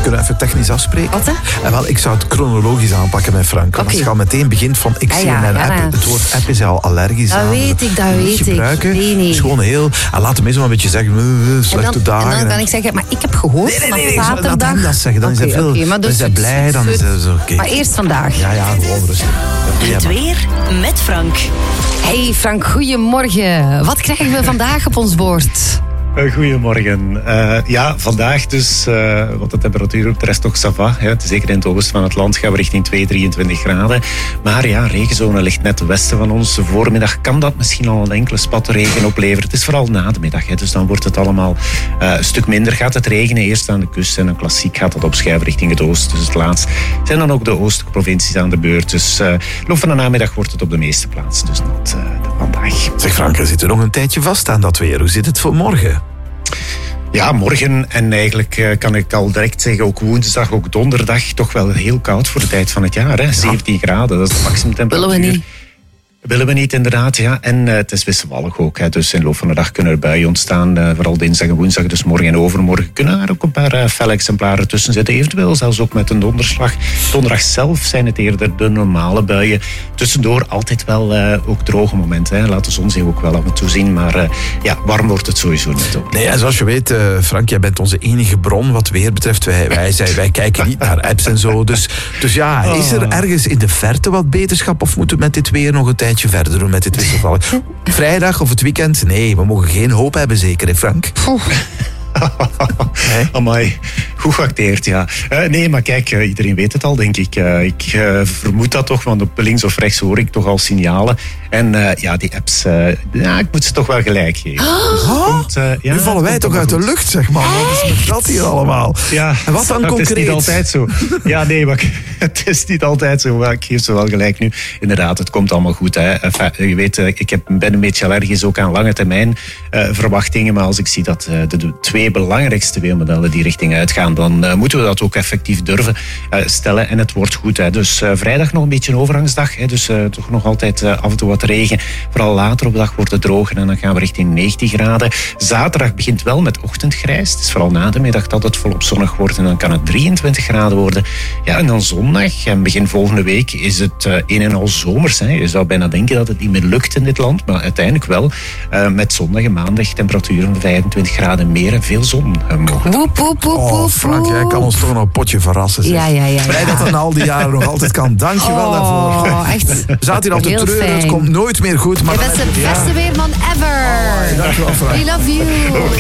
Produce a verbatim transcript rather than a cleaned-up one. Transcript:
kunnen we even technisch afspreken? Wat, hè? En wel, ik zou het chronologisch aanpakken met Frank. Want Okay. als je al meteen begint van, ik Ah, zie ja, in mijn ja, app, ja. het woord app is al allergisch Dat aan. weet ik, dat Niet weet ik. gebruiken. Nee, nee. Het is gewoon heel... En laat hem eens een beetje zeggen, uh, uh, En slechte dan, dagen. en dan kan ik zeggen, maar ik heb gehoord Nee, nee, van nee, nee, zaterdag... laat hem dat zeggen. Dan is hij Oké, veel, oké, maar dan dus is hij het- blij, dan is hij zo... oké. Maar eerst vandaag. Ja, ja, gewoon rustig. Ja, doe jij Het maar. weer met Frank. Hey Frank, goedemorgen. Wat krijgen we vandaag op ons bord? Uh, Goedemorgen. Uh, ja, vandaag dus, uh, wat de temperatuur op de rest toch ça va. Hè. Zeker in het oosten van het land gaan we richting twee, drieëntwintig graden. Maar ja, regenzone ligt net ten westen van ons. Voormiddag kan dat misschien al een enkele spat regen opleveren. Het is vooral na de middag, hè, dus dan wordt het allemaal uh, een stuk minder. Gaat het regenen eerst aan de kust en dan klassiek gaat het opschuiven richting het oosten. Dus het laatst zijn dan ook de oostelijke provincies aan de beurt. Dus uh, loop van de namiddag wordt het op de meeste plaatsen. Dus dat uh, vandaag. Zeg Frank, er zit er nog een tijdje vast aan dat weer. Hoe zit het voor morgen? Ja, morgen en eigenlijk uh, kan ik al direct zeggen, ook woensdag, ook donderdag, toch wel heel koud voor de tijd van het jaar. Hè? zeventien graden, dat is de maximumtemperatuur. Willen we niet. Willen we niet, inderdaad, ja. En uh, het is wisselvallig ook. Hè. Dus in de loop van de dag kunnen er buien ontstaan. Uh, vooral dinsdag en woensdag, dus morgen en overmorgen kunnen er ook een paar uh, felle exemplaren tussen zitten. Eventueel zelfs ook met een donderslag. Donderdag zelf zijn het eerder de normale buien. Tussendoor altijd wel uh, ook droge momenten. Hè. Laat de zon zich ook wel af en toe zien. Maar uh, ja, warm wordt het sowieso niet ook. Nee, en zoals je weet, uh, Frank, jij bent onze enige bron wat weer betreft. Wij, wij, wij, wij kijken niet naar apps en zo. Dus, dus ja, is er ergens in de verte wat beterschap of moeten we met dit weer nog een tijdje verder doen met dit wisselvallig? Vrijdag of het weekend? Nee, we mogen geen hoop hebben, zeker, hè Frank? Nee? Amai, goed geacteerd, ja. Uh, nee, maar kijk, uh, iedereen weet het al, denk ik. Uh, ik uh, vermoed dat toch, want op links of rechts hoor ik toch al signalen. En uh, ja, die apps, uh, ja, ik moet ze toch wel gelijk geven. Dus het komt, uh, ja, nu vallen wij het toch komt uit de goed. lucht, zeg maar. Wat is met dat hier allemaal? Ja, En wat dan het concreet? is niet altijd zo. Ja, nee, maar het is niet altijd zo. Maar ik geef ze wel gelijk nu. Inderdaad, het komt allemaal goed. Hè. Enfin, je weet, ik heb, ben een beetje allergisch ook aan lange termijn uh, verwachtingen. Maar als ik zie dat uh, de, de twee belangrijkste weermodellen die richting uitgaan, dan uh, moeten we dat ook effectief durven uh, stellen. En het wordt goed. Hè. Dus uh, vrijdag nog een beetje een overgangsdag. Hè. Dus uh, toch nog altijd uh, af en toe wat regen. Vooral later op de dag wordt het droger en dan gaan we richting negentien graden. Zaterdag begint wel met ochtendgrijs. Het is vooral na de middag dat het volop zonnig wordt en dan kan het drieëntwintig graden worden. Ja, en dan zondag en begin volgende week is het uh, een en al zomers. Hè. Je zou bijna denken dat het niet meer lukt in dit land, maar uiteindelijk wel. Uh, met zondag en maandag temperaturen van vijfentwintig graden meer en veel zon. Uh, mogen. Woep, woep, woep, Oh, woep, Frank, woep. jij kan ons toch nog een potje verrassen. Zeg. Ja, ja, ja, ja. Blij dat dat na al die jaren nog altijd kan. Dank je wel daarvoor. Oh, echt. We zaten hier al te Heel treuren, het fijn. komt nooit meer goed. Maar Je dan bent de heb je- ja. beste weerman ever. Dank je wel, Frank. We love you.